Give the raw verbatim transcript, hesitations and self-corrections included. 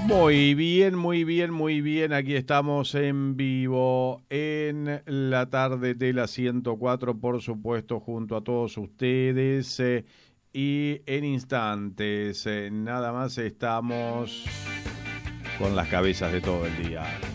Muy bien, muy bien, muy bien. Aquí estamos en vivo en la tarde de la ciento cuatro, por supuesto, junto a todos ustedes. eh, y en instantes, eh, nada más estamos con las cabezas de todo el día.